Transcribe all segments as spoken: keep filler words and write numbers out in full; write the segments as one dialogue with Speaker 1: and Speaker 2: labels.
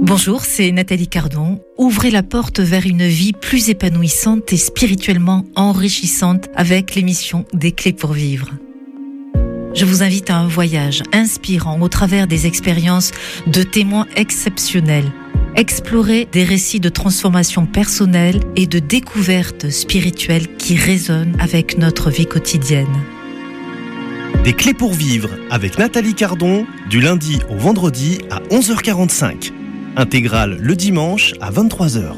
Speaker 1: Bonjour, c'est Nathalie Cardon. Ouvrez la porte vers une vie plus épanouissante et spirituellement enrichissante avec l'émission Des Clés pour Vivre. Je vous invite à un voyage inspirant au travers des expériences de témoins exceptionnels. Explorer des récits de transformation personnelle et de découverte spirituelle qui résonnent avec notre vie quotidienne.
Speaker 2: Des Clés pour Vivre avec Nathalie Cardon, du lundi au vendredi à onze heures quarante-cinq. Intégrale le dimanche à vingt-trois heures.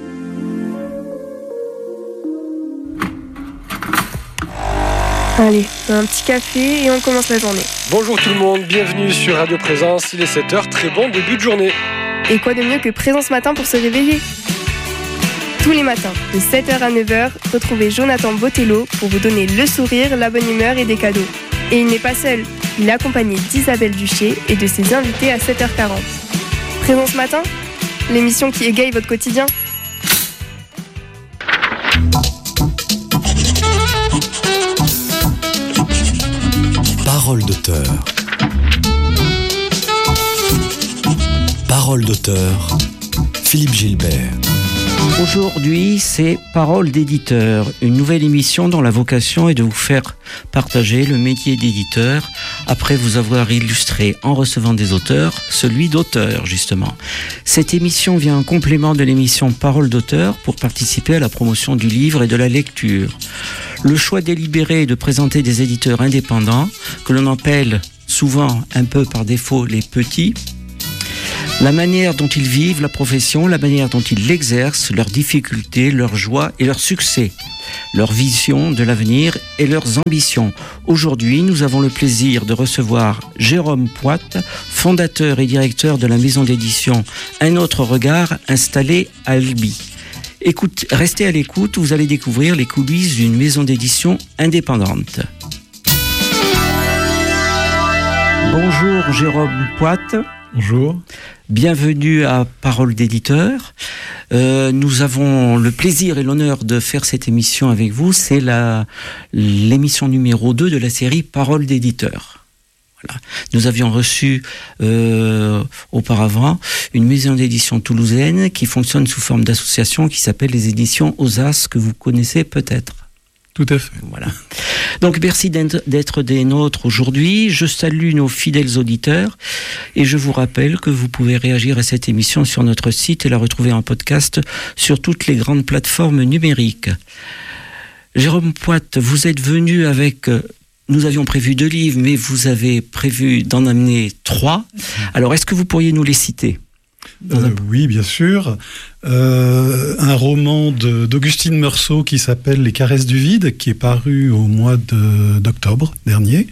Speaker 3: Allez, un petit café et on commence la journée.
Speaker 4: Bonjour tout le monde, bienvenue sur Radio Présence, il est sept heures, très bon début de journée.
Speaker 3: Et quoi de mieux que Présence Matin pour se réveiller ? Tous les matins, de sept heures à neuf heures, retrouvez Jonathan Botello pour vous donner le sourire, la bonne humeur et des cadeaux. Et il n'est pas seul, il est accompagné d'Isabelle Duché et de ses invités à sept heures quarante. Présence Matin, l'émission qui égaye votre quotidien.
Speaker 5: Parole d'auteur. Parole d'auteur. Philippe Gilbert.
Speaker 6: Aujourd'hui, c'est Parole d'éditeur, une nouvelle émission dont la vocation est de vous faire partager le métier d'éditeur après vous avoir illustré en recevant des auteurs, celui d'auteur justement. Cette émission vient en complément de l'émission Parole d'auteur pour participer à la promotion du livre et de la lecture. Le choix délibéré est de présenter des éditeurs indépendants que l'on appelle souvent un peu par défaut les petits. La manière dont ils vivent la profession, la manière dont ils l'exercent, leurs difficultés, leurs joies et leurs succès, leur vision de l'avenir et leurs ambitions. Aujourd'hui, nous avons le plaisir de recevoir Jérôme Poite, fondateur et directeur de la maison d'édition Un autre regard, installée à Albi. Écoute, restez à l'écoute, vous allez découvrir les coulisses d'une maison d'édition indépendante. Bonjour Jérôme Poite.
Speaker 7: Bonjour.
Speaker 6: Bienvenue à Parole d'éditeur. Euh, nous avons le plaisir et l'honneur de faire cette émission avec vous. C'est la, l'émission numéro deux de la série Parole d'éditeur. Voilà. Nous avions reçu euh, auparavant une maison d'édition toulousaine qui fonctionne sous forme d'association qui s'appelle les éditions Osas, que vous connaissez peut-être.
Speaker 7: Tout à fait.
Speaker 6: Voilà. Donc merci d'être des nôtres aujourd'hui. Je salue nos fidèles auditeurs et je vous rappelle que vous pouvez réagir à cette émission sur notre site et la retrouver en podcast sur toutes les grandes plateformes numériques. Jérôme Poite, vous êtes venu avec... Nous avions prévu deux livres, mais vous avez prévu d'en amener trois. Alors, est-ce que vous pourriez nous les citer ?
Speaker 7: Euh, oui, bien sûr. Euh, un roman de, d'Augustine Meursault qui s'appelle Les caresses du vide, qui est paru au mois de, d'octobre dernier.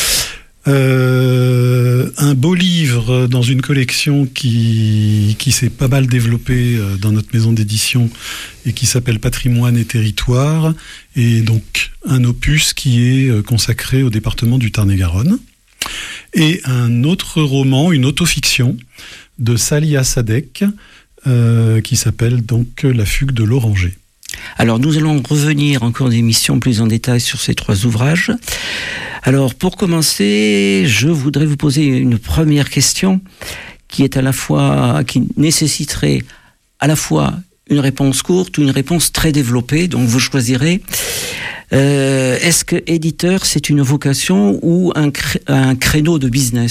Speaker 7: Euh, un beau livre dans une collection qui, qui s'est pas mal développée dans notre maison d'édition et qui s'appelle Patrimoine et Territoire, et donc un opus qui est consacré au département du Tarn-et-Garonne. Et un autre roman, une autofiction, de Salia Sadek, euh, qui s'appelle donc La fugue de l'oranger.
Speaker 6: Alors nous allons revenir en cours d'émission plus en détail sur ces trois ouvrages. Alors pour commencer, je voudrais vous poser une première question qui est à la fois, qui nécessiterait à la fois une réponse courte ou une réponse très développée, donc vous choisirez. Euh, est-ce que éditeur, c'est une vocation ou un, cré- un créneau de business ?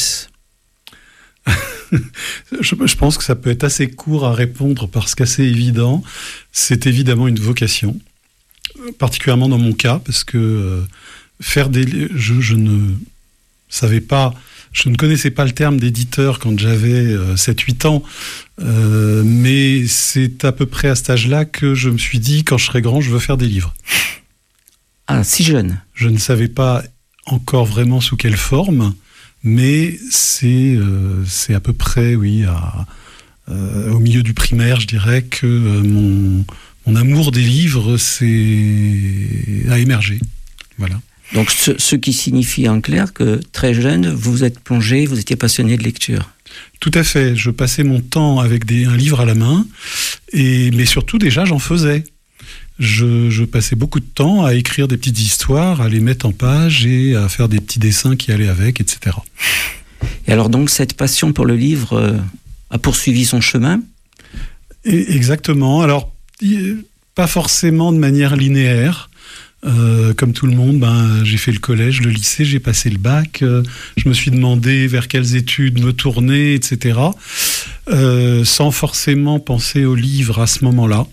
Speaker 7: je, je pense que ça peut être assez court à répondre parce qu'assez évident. C'est évidemment une vocation, particulièrement dans mon cas, parce que euh, faire des, je, je ne savais pas, je ne connaissais pas le terme d'éditeur quand j'avais euh, sept huit ans, euh, mais c'est à peu près à cet âge-là que je me suis dit, quand je serai grand, je veux faire des livres.
Speaker 6: Ah, si jeune.
Speaker 7: Je ne savais pas encore vraiment sous quelle forme, mais c'est, euh, c'est à peu près, oui, à, euh, au milieu du primaire, je dirais que euh, mon, mon amour des livres c'est, a émergé. Voilà.
Speaker 6: Donc, ce, ce qui signifie en clair que très jeune, vous vous êtes plongé, vous étiez passionné de lecture.
Speaker 7: Tout à fait. Je passais mon temps avec des, un livre à la main, et, mais surtout déjà j'en faisais. Je, je passais beaucoup de temps à écrire des petites histoires, à les mettre en page et à faire des petits dessins qui allaient avec, et cetera.
Speaker 6: Et alors donc cette passion pour le livre, euh, a poursuivi son chemin.
Speaker 7: Et exactement. Alors, pas forcément de manière linéaire. Euh, comme tout le monde, ben, j'ai fait le collège, le lycée, j'ai passé le bac. Euh, je me suis demandé vers quelles études me tourner, et cetera. Euh, sans forcément penser au livre à ce moment-là.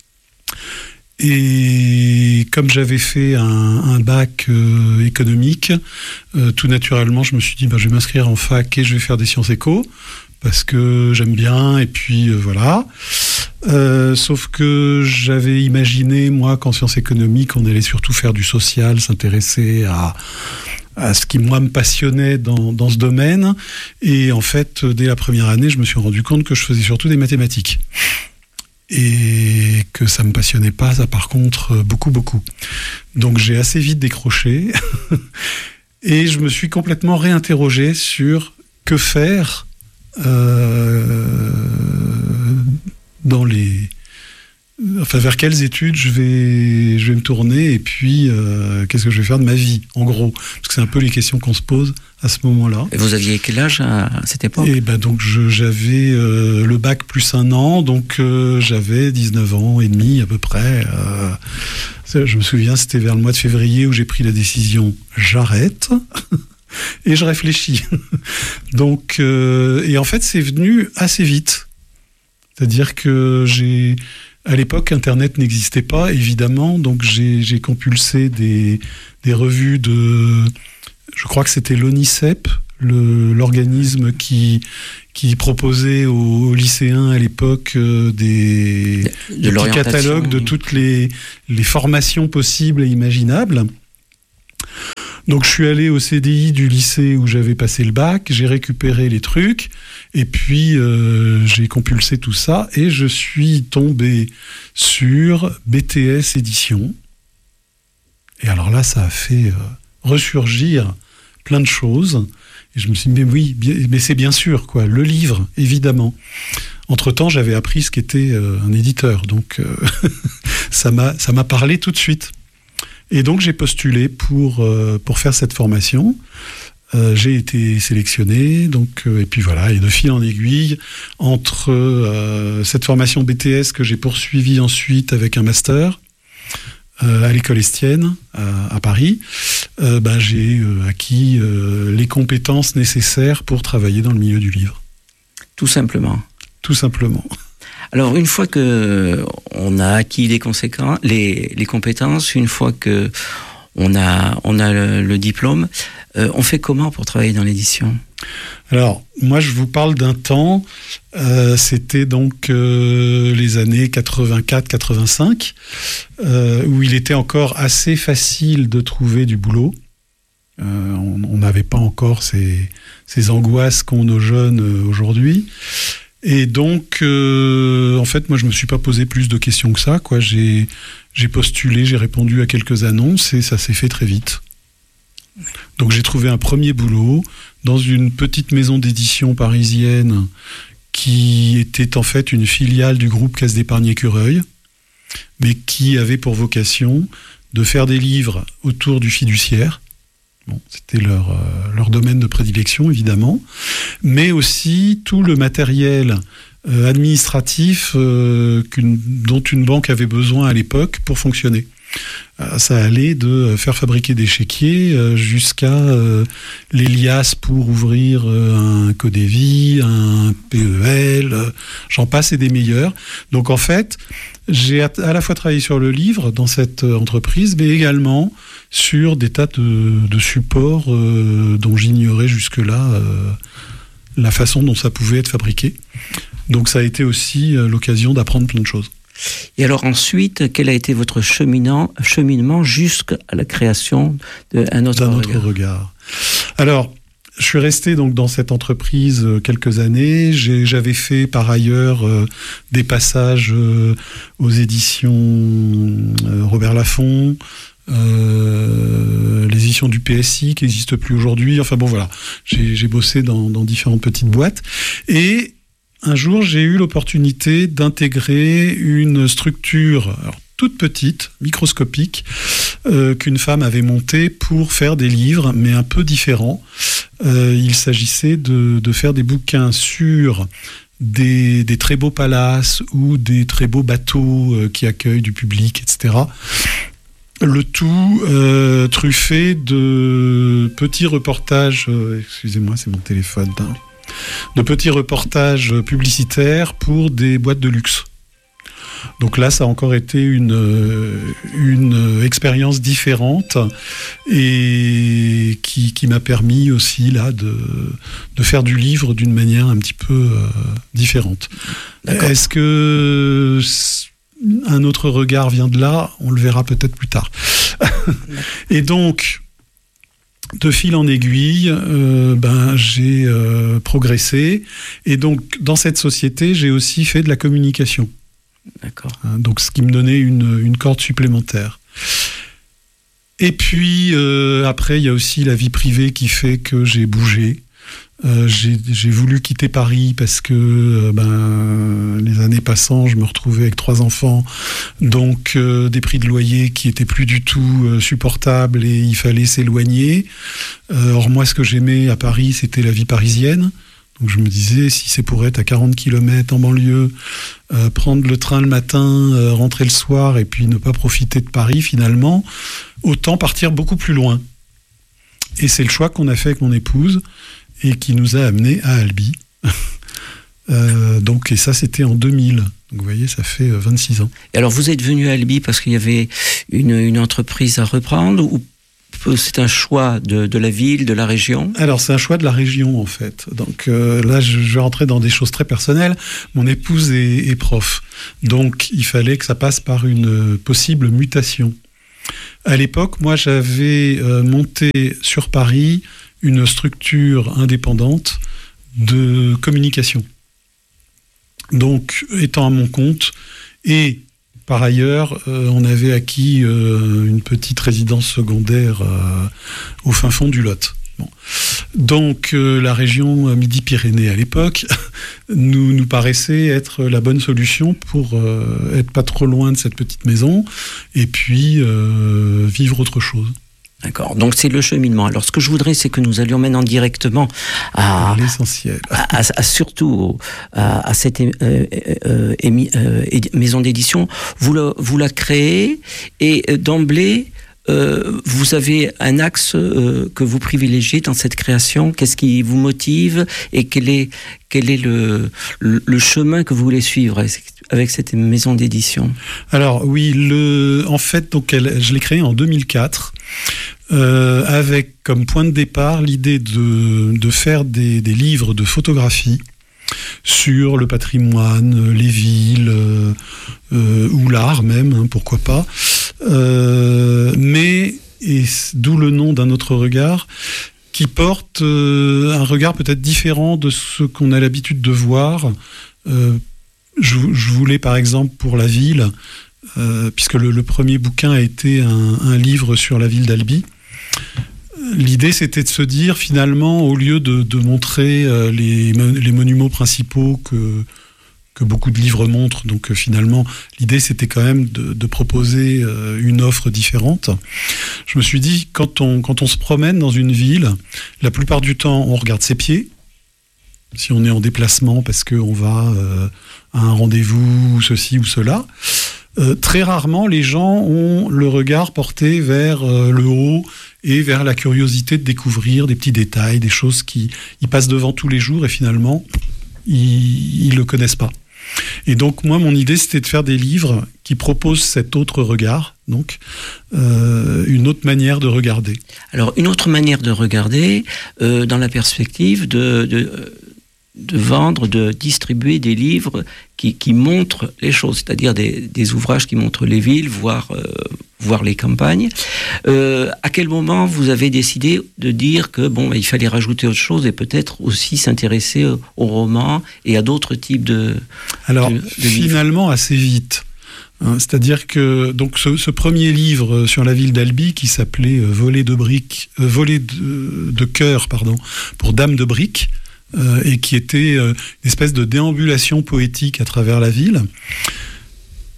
Speaker 7: Et comme j'avais fait un, un bac euh, économique, euh, tout naturellement, je me suis dit, ben, je vais m'inscrire en fac et je vais faire des sciences éco, parce que j'aime bien, et puis euh, voilà. Euh, sauf que j'avais imaginé, moi, qu'en sciences économiques, on allait surtout faire du social, s'intéresser à, à ce qui, moi, me passionnait dans, dans ce domaine. Et en fait, dès la première année, je me suis rendu compte que je faisais surtout des mathématiques. Et que ça me passionnait pas, ça, par contre, beaucoup, beaucoup. Donc j'ai assez vite décroché. Et je me suis complètement réinterrogé sur que faire euh, dans les... Enfin, vers quelles études je vais, je vais me tourner, et puis euh, qu'est-ce que je vais faire de ma vie, en gros. Parce que c'est un peu les questions qu'on se pose à ce moment-là.
Speaker 6: Et vous aviez quel âge à cette époque ?
Speaker 7: Et ben donc je, j'avais euh, le bac plus un an, donc euh, j'avais dix-neuf ans et demi à peu près. Euh, je me souviens, c'était vers le mois de février où j'ai pris la décision, j'arrête. Et je réfléchis. Donc, euh, et en fait, c'est venu assez vite. C'est-à-dire que j'ai... À l'époque, Internet n'existait pas, évidemment, donc j'ai, j'ai compulsé des, des revues de... Je crois que c'était l'ONICEP, le, l'organisme qui, qui proposait aux, aux lycéens à l'époque euh, des,
Speaker 6: de,
Speaker 7: des petits catalogues de toutes les, les formations possibles et imaginables. Donc je suis allé au C D I du lycée où j'avais passé le bac, j'ai récupéré les trucs, et puis euh, j'ai compulsé tout ça, et je suis tombé sur B T S édition. Et alors là, ça a fait euh, ressurgir plein de choses. Et je me suis dit, mais oui, bien, mais c'est bien sûr, quoi, le livre, évidemment. Entre-temps, j'avais appris ce qu'était euh, un éditeur, donc euh, ça m'a, ça m'a parlé tout de suite. Et donc j'ai postulé pour, euh, pour faire cette formation. Euh, j'ai été sélectionné, donc, euh, et puis voilà, et de fil en aiguille, entre euh, cette formation B T S que j'ai poursuivie ensuite avec un master euh, à l'école Estienne, à, à Paris, euh, ben, j'ai euh, acquis euh, les compétences nécessaires pour travailler dans le milieu du livre.
Speaker 6: Tout simplement.
Speaker 7: Tout simplement.
Speaker 6: Alors, une fois que on a acquis les conséquences, les, les compétences, une fois que on a, on a le, le diplôme, euh, on fait comment pour travailler dans l'édition ?
Speaker 7: Alors, moi, je vous parle d'un temps, euh, c'était donc euh, les années quatre-vingt-quatre quatre-vingt-cinq, euh, où il était encore assez facile de trouver du boulot. Euh, on n'avait pas encore ces, ces angoisses qu'ont nos jeunes euh, aujourd'hui. Et donc, euh, en fait, moi, je me suis pas posé plus de questions que ça, quoi. J'ai, j'ai postulé, j'ai répondu à quelques annonces, et ça s'est fait très vite. Donc, j'ai trouvé un premier boulot dans une petite maison d'édition parisienne qui était en fait une filiale du groupe Caisse d'Épargne Écureuil, mais qui avait pour vocation de faire des livres autour du fiduciaire. Bon, c'était leur, euh, leur domaine de prédilection, évidemment, mais aussi tout le matériel euh, administratif euh, qu'une, dont une banque avait besoin à l'époque pour fonctionner. Euh, ça allait de faire fabriquer des chéquiers euh, jusqu'à euh, les liasses pour ouvrir euh, un Codévi, un P E L, euh, j'en passe et des meilleurs. Donc en fait, j'ai à, à la fois travaillé sur le livre dans cette euh, entreprise, mais également sur des tas de, de supports euh, dont j'ignorais jusque-là euh, la façon dont ça pouvait être fabriqué. Donc ça a été aussi euh, l'occasion d'apprendre plein de choses.
Speaker 6: Et alors ensuite, quel a été votre cheminant, cheminement jusqu'à la création d'un autre,
Speaker 7: d'un autre regard. Alors, je suis resté donc dans cette entreprise quelques années. J'ai, j'avais fait par ailleurs euh, des passages euh, aux éditions euh, Robert Laffont, Euh, les éditions du P S I qui n'existent plus aujourd'hui. Enfin bon, voilà, j'ai, j'ai bossé dans, dans différentes petites boîtes. Et un jour, j'ai eu l'opportunité d'intégrer une structure alors, toute petite, microscopique, euh, qu'une femme avait montée pour faire des livres, mais un peu différents. Euh, il s'agissait de, de faire des bouquins sur des, des très beaux palaces ou des très beaux bateaux euh, qui accueillent du public, et cetera. Le tout euh, truffé de petits reportages, euh, excusez-moi, c'est mon téléphone, hein, de petits reportages publicitaires pour des boîtes de luxe. Donc là, ça a encore été une, une expérience différente et qui, qui m'a permis aussi là de, de faire du livre d'une manière un petit peu euh, différente. D'accord. Est-ce que un autre regard vient de là? On le verra peut-être plus tard. Et donc, de fil en aiguille, euh, ben, j'ai euh, progressé. Et donc, dans cette société, j'ai aussi fait de la communication.
Speaker 6: D'accord.
Speaker 7: Donc, ce qui me donnait une, une corde supplémentaire. Et puis, euh, après, il y a aussi la vie privée qui fait que j'ai bougé. Euh, j'ai, j'ai voulu quitter Paris parce que euh, ben, les années passant, je me retrouvais avec trois enfants, donc euh, des prix de loyer qui étaient plus du tout euh, supportables et il fallait s'éloigner. Euh, or moi, ce que j'aimais à Paris, c'était la vie parisienne. Donc je me disais, si c'est pour être à quarante kilomètres en banlieue, euh, prendre le train le matin, euh, rentrer le soir et puis ne pas profiter de Paris finalement, autant partir beaucoup plus loin. Et c'est le choix qu'on a fait avec mon épouse et qui nous a amenés à Albi. euh, donc, et ça, c'était en deux mille. Donc, vous voyez, ça fait vingt-six ans.
Speaker 6: Et alors, vous êtes venu à Albi parce qu'il y avait une, une entreprise à reprendre ou c'est un choix de, de la ville, de la région? Alors,
Speaker 7: c'est un choix de la région, en fait. Donc euh, là, je, je vais rentrer dans des choses très personnelles. Mon épouse est, est prof. Donc, il fallait que ça passe par une possible mutation. À l'époque, moi, j'avais euh, monté sur Paris une structure indépendante de communication. Donc, étant à mon compte, et par ailleurs, euh, on avait acquis euh, une petite résidence secondaire euh, au fin fond du Lot. Bon. Donc, euh, la région Midi-Pyrénées à l'époque nous, nous paraissait être la bonne solution pour euh, être pas trop loin de cette petite maison et puis euh, vivre autre chose.
Speaker 6: D'accord, donc c'est le cheminement. Alors ce que je voudrais, c'est que nous allions maintenant directement à
Speaker 7: l'essentiel,
Speaker 6: à, à, à surtout à, à cette euh, euh, émi, euh, maison d'édition. Vous la, vous la créez et d'emblée, euh, vous avez un axe euh, que vous privilégiez dans cette création. Qu'est-ce qui vous motive et quel est quel est le, le, le chemin que vous voulez suivre avec cette maison d'édition?
Speaker 7: Alors oui, le, en fait, donc elle, je l'ai créée en deux mille quatre. Euh, avec comme point de départ l'idée de, de faire des, des livres de photographie sur le patrimoine, les villes, euh, euh, ou l'art même, hein, pourquoi pas. Euh, mais, et d'où le nom d'un autre regard, qui porte euh, un regard peut-être différent de ce qu'on a l'habitude de voir. Euh, je, je voulais par exemple pour la ville, euh, puisque le, le premier bouquin a été un, un livre sur la ville d'Albi. L'idée, c'était de se dire, finalement, au lieu de, de montrer euh, les, les monuments principaux que, que beaucoup de livres montrent, donc euh, finalement, l'idée, c'était quand même de, de proposer euh, une offre différente. Je me suis dit, quand on, quand on se promène dans une ville, la plupart du temps, on regarde ses pieds. Si on est en déplacement parce qu'on va euh, à un rendez-vous, ou ceci ou cela. Euh, très rarement, les gens ont le regard porté vers euh, le haut et vers la curiosité de découvrir des petits détails, des choses qui ils passent devant tous les jours et finalement, ils ne le connaissent pas. Et donc, moi, mon idée, c'était de faire des livres qui proposent cet autre regard, donc euh, une autre manière de regarder.
Speaker 6: Alors, une autre manière de regarder, euh, dans la perspective de... de... de vendre, de distribuer des livres qui, qui montrent les choses, c'est-à-dire des, des ouvrages qui montrent les villes, voire, euh, voire les campagnes. Euh, à quel moment vous avez décidé de dire que bon, il fallait rajouter autre chose et peut-être aussi s'intéresser au, au roman et à d'autres types de
Speaker 7: Alors,
Speaker 6: de, de
Speaker 7: finalement, livres. Assez vite. Hein, c'est-à-dire que donc ce, ce premier livre sur la ville d'Albi qui s'appelait euh, Voler de briques, euh, Voler de, de cœur, pardon, pour Dame de briques, Euh, et qui était euh, une espèce de déambulation poétique à travers la ville.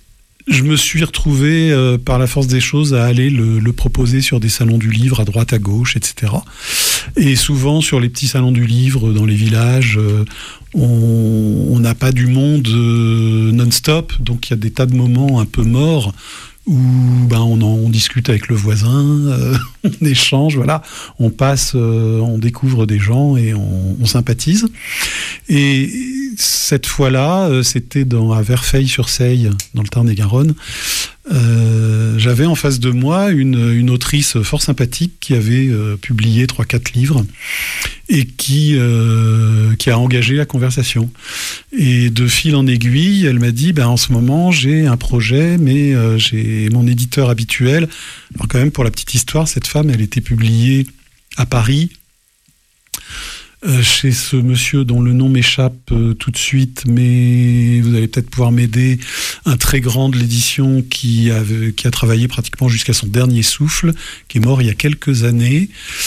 Speaker 7: je me suis retrouvé euh, par la force des choses à aller le, le proposer sur des salons du livre à droite, à gauche, et cetera. Et souvent sur les petits salons du livre dans les villages, euh, on n'a pas du monde euh, non-stop, donc il y a des tas de moments un peu morts où ben, on, en, on discute avec le voisin, euh, on échange, voilà, on passe, euh, on découvre des gens et on, on sympathise. Et cette fois-là, euh, c'était dans, à Verfeil-sur-Seille, dans le Tarn-et-Garonne. Euh, j'avais en face de moi une, une autrice fort sympathique qui avait euh, publié trois quatre livres et qui, euh, qui a engagé la conversation. Et de fil en aiguille, elle m'a dit ben, en ce moment j'ai un projet, mais euh, j'ai mon éditeur habituel. Alors quand même, pour la petite histoire, cette femme, elle était publiée à Paris Euh, chez ce monsieur dont le nom m'échappe euh, tout de suite, mais vous allez peut-être pouvoir m'aider, un très grand de l'édition qui a, qui a travaillé pratiquement jusqu'à son dernier souffle, qui est mort il y a quelques années.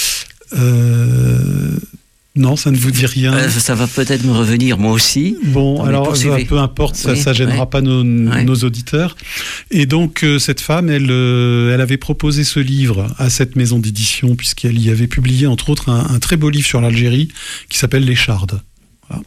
Speaker 7: Euh, non, ça ne vous dit rien.
Speaker 6: Euh, ça va peut-être me revenir, moi aussi.
Speaker 7: Bon, alors euh, peu importe, ça, oui, ça gênera oui. pas nos, oui. nos auditeurs. Et donc, euh, cette femme, elle, euh, elle avait proposé ce livre à cette maison d'édition, puisqu'elle y avait publié, entre autres, un, un très beau livre sur l'Algérie, qui s'appelle L'Écharde. Voilà.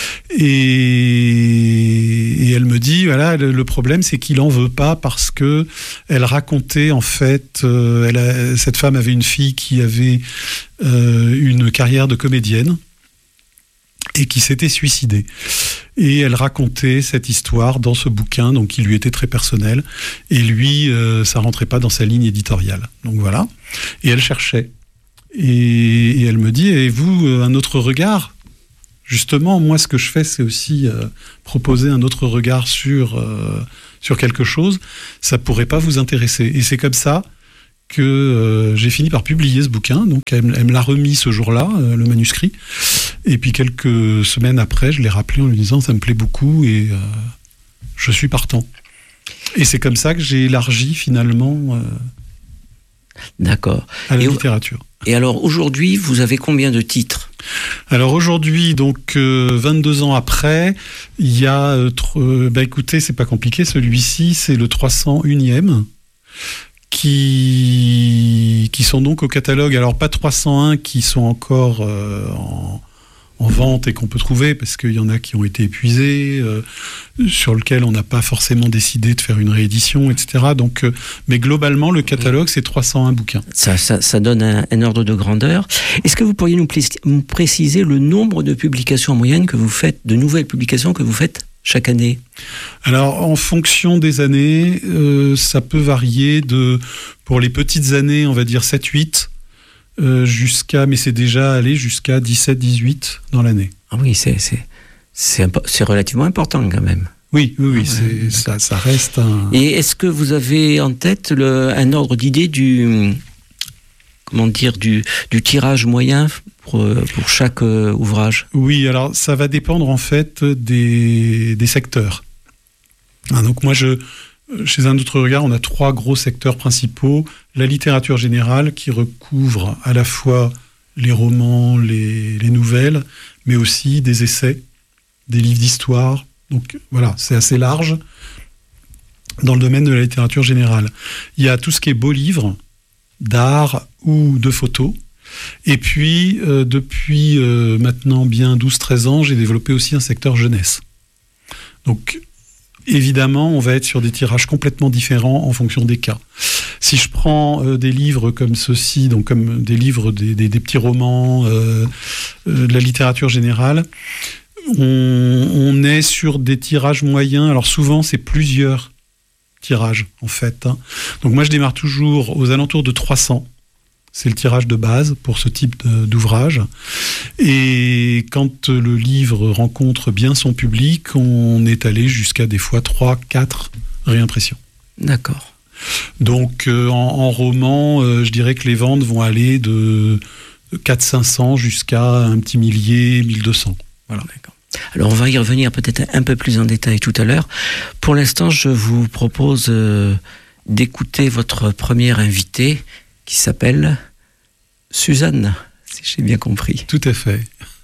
Speaker 7: Et, et elle me dit, voilà, le, le problème, c'est qu'il en veut pas parce que elle racontait, en fait, euh, elle a, cette femme avait une fille qui avait euh, une carrière de comédienne et qui s'était suicidée. Et elle racontait cette histoire dans ce bouquin, donc qui lui était très personnel. Et lui, euh, ça rentrait pas dans sa ligne éditoriale. Donc voilà. Et elle cherchait. Et, et elle me dit, et vous, un autre regard ? Justement, moi, ce que je fais, c'est aussi euh, proposer un autre regard sur, euh, sur quelque chose. Ça pourrait pas vous intéresser. Et c'est comme ça que euh, j'ai fini par publier ce bouquin. Donc, elle, elle me l'a remis ce jour-là, euh, le manuscrit. Et puis, quelques semaines après, je l'ai rappelé en lui disant « ça me plaît beaucoup et euh, je suis partant ». Et c'est comme ça que j'ai élargi, finalement, euh,
Speaker 6: D'accord.
Speaker 7: à la
Speaker 6: et
Speaker 7: littérature.
Speaker 6: Et alors, aujourd'hui, vous avez combien de titres ?
Speaker 7: Alors aujourd'hui, donc euh, vingt-deux ans après, il y a, euh, tr- bah écoutez, c'est pas compliqué, celui-ci, c'est le trois cent unième, qui, qui sont donc au catalogue. Alors pas trois cent un qui sont encore euh, en, en vente et qu'on peut trouver, parce qu'il y en a qui ont été épuisés, euh, sur lequel on n'a pas forcément décidé de faire une réédition, et cetera. Donc, euh, mais globalement, le catalogue, c'est trois cent un bouquins.
Speaker 6: Ça, ça, ça donne un, un ordre de grandeur. Est-ce que vous pourriez nous, pl- nous préciser le nombre de publications en moyenne que vous faites, de nouvelles publications que vous faites chaque année ?
Speaker 7: Alors, en fonction des années, euh, ça peut varier de, pour les petites années, on va dire sept huit, Euh, jusqu'à, mais c'est déjà allé jusqu'à dix-sept dix-huit dans l'année.
Speaker 6: Ah oui, c'est, c'est, c'est, impo- c'est relativement important quand même.
Speaker 7: Oui, oui, oui,
Speaker 6: ah
Speaker 7: c'est,
Speaker 6: ouais,
Speaker 7: ça, ça reste un...
Speaker 6: Et est-ce que vous avez en tête le, un ordre d'idée du, comment dire, du, du tirage moyen pour, pour chaque euh, ouvrage ?
Speaker 7: Oui, alors ça va dépendre en fait des, des secteurs. Ah, donc moi, je... Chez Un autre regard, on a trois gros secteurs principaux. La littérature générale, qui recouvre à la fois les romans, les, les nouvelles, mais aussi des essais, des livres d'histoire. Donc voilà, c'est assez large dans le domaine de la littérature générale. Il y a tout ce qui est beaux livres, d'art ou de photos. Et puis, euh, depuis euh, maintenant bien douze treize ans, j'ai développé aussi un secteur jeunesse. Donc, évidemment, on va être sur des tirages complètement différents en fonction des cas. Si je prends euh, des livres comme ceux-ci, donc comme des livres, des, des, des petits romans, euh, euh, de la littérature générale, on, on est sur des tirages moyens. Alors souvent, c'est plusieurs tirages, en fait. Hein. Donc moi, je démarre toujours aux alentours de trois cents. C'est le tirage de base pour ce type de, d'ouvrage. Et quand le livre rencontre bien son public, on est allé jusqu'à des fois trois quatre réimpressions.
Speaker 6: D'accord.
Speaker 7: Donc euh, en, en roman, euh, je dirais que les ventes vont aller de quatre cinq cents jusqu'à un petit millier, mille deux cents. Voilà.
Speaker 6: D'accord. Alors on va y revenir peut-être un peu plus en détail tout à l'heure. Pour l'instant, je vous propose euh, d'écouter votre première invitée, qui s'appelle Suzanne, si j'ai bien compris.
Speaker 7: Tout à fait.